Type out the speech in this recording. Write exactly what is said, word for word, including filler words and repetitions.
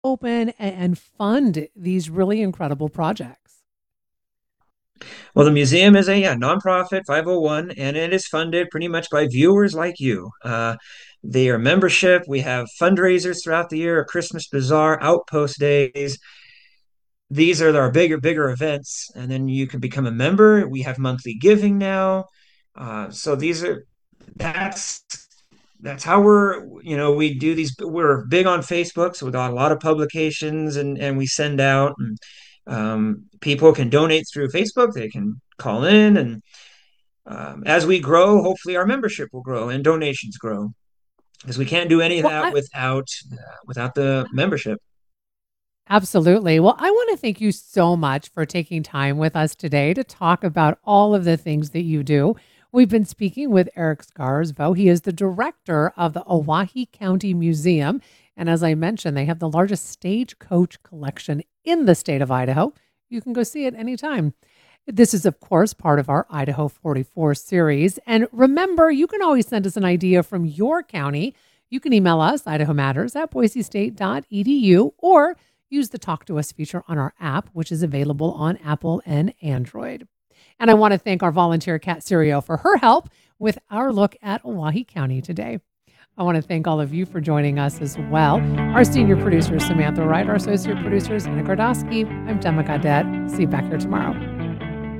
open a- and fund these really incredible projects? Well, the museum is a yeah, nonprofit five oh one, and it is funded pretty much by viewers like you. Uh, they are membership. We have fundraisers throughout the year, a Christmas bazaar, outpost days. These are our bigger, bigger events, and then you can become a member. We have monthly giving now. Uh, so these are that's that's how we're you know we do these. We're big on Facebook, so we got a lot of publications, and and we send out, and um, people can donate through Facebook. They can call in, and um, as we grow, hopefully our membership will grow and donations grow, because we can't do any of Well, that I without uh, without the membership. absolutely. Well, I want to thank you so much for taking time with us today to talk about all of the things that you do. We've been speaking with Eric Scarsvo. He is the director of the Owyhee County Museum. And as I mentioned, they have the largest stagecoach collection in the state of Idaho. You can go see it anytime. This is, of course, part of our Idaho forty-four series. And remember, you can always send us an idea from your county. You can email us, idaho matters at boise state dot e d u, or use the Talk to Us feature on our app, which is available on Apple and Android. And I want to thank our volunteer, Kat Serio, for her help with our look at Owyhee County today. I want to thank all of you for joining us as well. Our senior producer, Samantha Wright, our associate producers, Anna Gordowski. I'm Gemma Gadet. See you back here tomorrow.